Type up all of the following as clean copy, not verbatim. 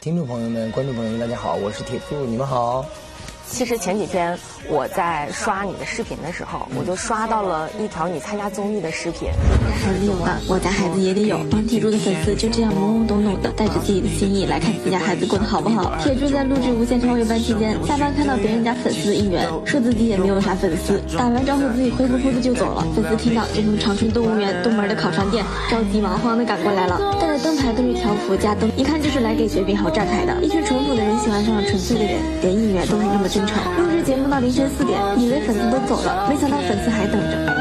听众朋友们、观众朋友们，大家好，我是铁兔，你们好。 其实前几天我在刷你的视频的时候，我就刷到了一条你参加综艺的视频。 孩子有了，我家孩子也得有。铁柱的粉丝就这样懵懵懂懂的带着自己的心意来看自家孩子过得好不好。铁柱在录制《无限超越班》期间，下班看到别人家粉丝应援，说自己也没有啥粉丝，打完招呼自己灰乎乎的就走了。粉丝听到就从长春动物园东门的烤串店着急忙慌的赶过来了，带着灯牌跟着条幅加灯，一看就是来给雪饼豪站台的。一群淳朴的人喜欢上了纯粹的人，连应援都是那么真诚。录制节目到凌晨4点，以为粉丝都走了，没想到粉丝还等着。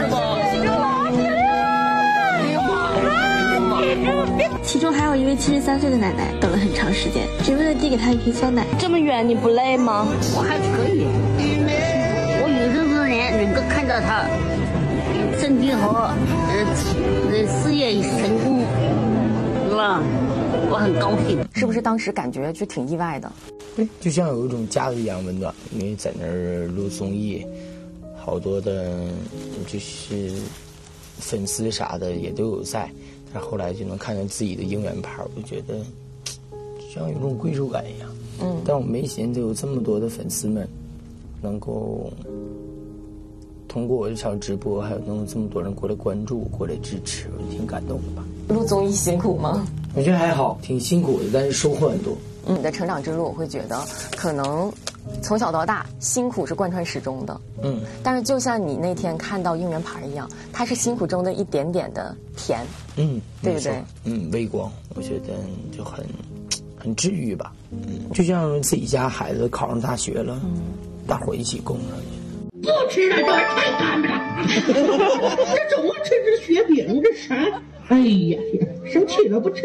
其中还有一位73岁的奶奶，等了很长时间，只为了递给她一瓶酸奶。这么远你不累吗？ 我还可以，我有生之年能够看到她身体好，事业成功，是吧？我很高兴。 是不是当时感觉就挺意外的？ 对，就像有一种家的一样温暖。因为在那儿录综艺，好多的就是粉丝啥的也都有在，但是后来就能看见自己的应援牌，我就觉得像有种归属感一样。但我没寻思有这么多的粉丝们能够通过我这场直播，还有能有这么多人过来关注、过来支持，我挺感动的吧。 录综艺辛苦吗？ 我觉得还好，挺辛苦的，但是收获很多。 你的成长之路，我会觉得可能从小到大辛苦是贯穿始终的。但是就像你那天看到应援牌一样，它是辛苦中的一点点的甜。对不对？ 微光，我觉得就很治愈吧。就像自己家孩子考上大学了，大伙一起供上去。 不吃了，这玩意太干了。这中午吃这雪饼，这啥？哎呀，生气了，不吃。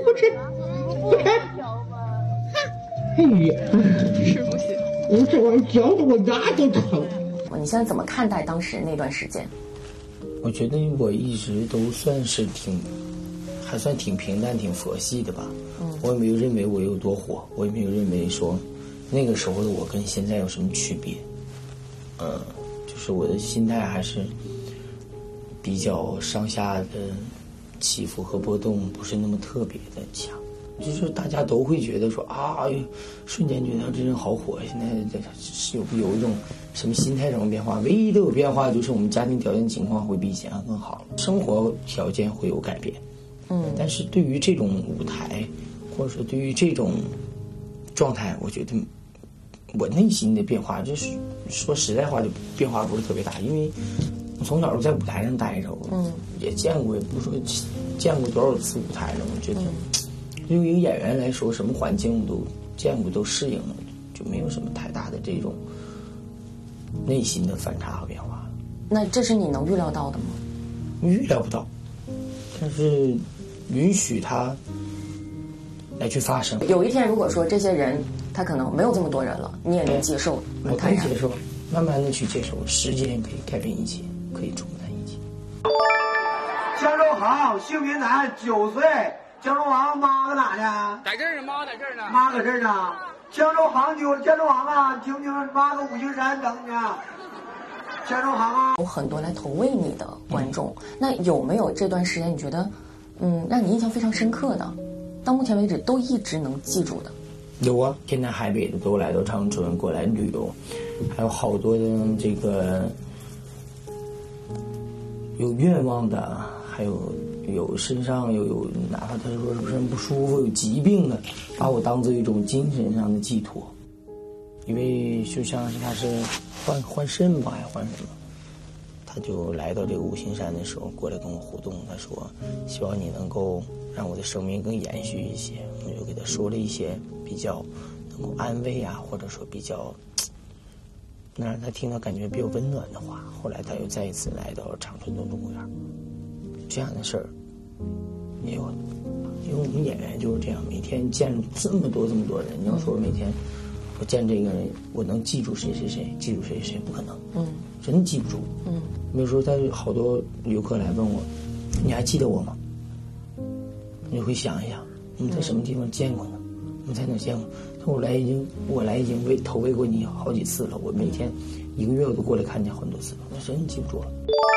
哎呀，吃不行。我这玩意嚼得我牙都疼。 你现在怎么看待当时那段时间？ 我觉得我一直都算是还算挺平淡、挺佛系的吧。我也没有认为我有多火，我也没有认为说那个时候的我跟现在有什么区别。就是我的心态还是比较上下的起伏和波动不是那么特别的强。就是大家都会觉得说瞬间觉得这人好火，现在是有一种什么心态上的变化。唯一的有变化就是我们家庭条件情况会比以前更好，生活条件会有改变。但是对于这种舞台，或者说对于这种状态，我觉得我内心的变化，就是说实在话，就变化不是特别大。因为我从小就在舞台上待着，也见过，也不是说见过多少次舞台了。我觉得对于一个演员来说，什么环境我都见过，都适应了，就没有什么太大的这种内心的反差和变化。 那这是你能预料到的吗？ 预料不到，但是允许它来去发生。 有一天如果说这些人他可能没有这么多人了，你也能接受？ 我可以接受，慢慢的去接受。时间可以改变一切，可以冲淡一切。 江州好，姓名男，9岁。江州王妈搁哪呢？ 在这儿呢，妈在这儿呢。 妈搁这儿呢。江州杭州，江州王啊，听听妈搁五行山等你啊。江州杭啊， 有很多来投喂你的观众，那有没有这段时间你觉得让你印象非常深刻的，到目前为止都一直能记住的？ 有啊，天南海北的都来到长春过来旅游，还有好多的这个有愿望的，还有身上有哪怕他说是不舒服有疾病的，把我当做一种精神上的寄托。因为就像是他是换肾吧，还换什么，他就来到这个五行山的时候过来跟我互动，他说希望你能够让我的生命更延续一些。我就给他说了一些比较能够安慰啊，或者说比较能让他听到感觉比较温暖的话。后来他又再一次来到长春动物园，这样的事儿也有。因为我们演员就是这样，每天见这么多人，你要说每天我见这个人我能记住谁，记住谁不可能。真记不住。比如说他好多游客来问我，你还记得我吗？你会想一想，我们在什么地方见过呢？我们在哪见过？我来已经投喂过你好几次了，我每天1个月我都过来看见很多次了，我真记不住了。